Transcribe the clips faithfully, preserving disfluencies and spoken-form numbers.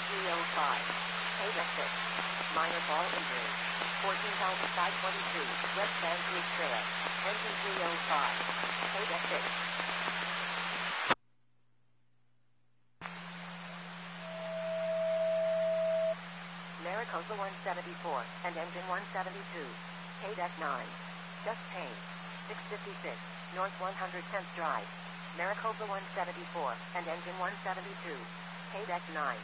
three oh five. Paid at six. Minor fall injury. fourteen thousand five hundred twenty-two. West Sand Creek Trail. Engine three oh five. Paid at six. Maricopa one seventy-four and engine one seventy-two. Paid at nine. Just paid. six fifty-six. North one hundred tenth Drive. Maricopa one seventy-four and engine one seventy-two. Paid at nine.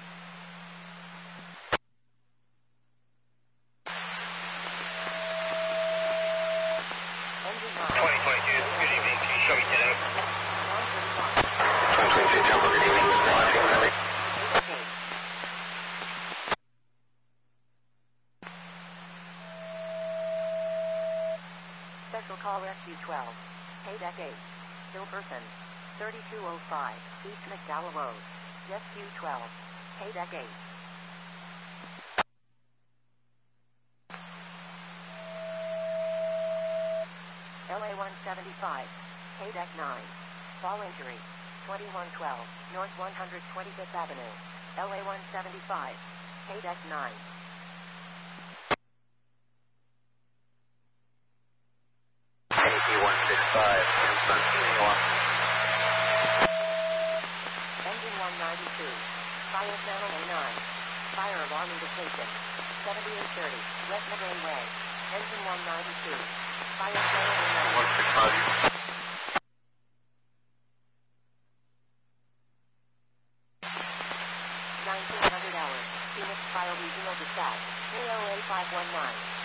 Engine nine. twenty twenty-two, good evening. Can you show me today? one thirty-one. twenty twenty-two, Temple, good evening. Launching Lily. Okay. Special call Rescue twelve. Paid at eight. Still person. thirty-two oh five. East McDowell Road. Rescue twelve. Paid at eight. L A one seventy-five. Paid at nine. Fall injury. twenty-one twelve. North one hundred twenty-fifth Avenue. L A one seventy-five. Paid at nine. A P one sixty-five, Sun one. Engine one ninety-two. Fire channel A nine. Fire alarm indication. seventy-eight thirty. West Midrain Way. Engine one ninety-two. Fire channel A nine. one sixty-five. nineteen hundred hours. Phoenix Fire Regional Dispatch. K O A five one nine.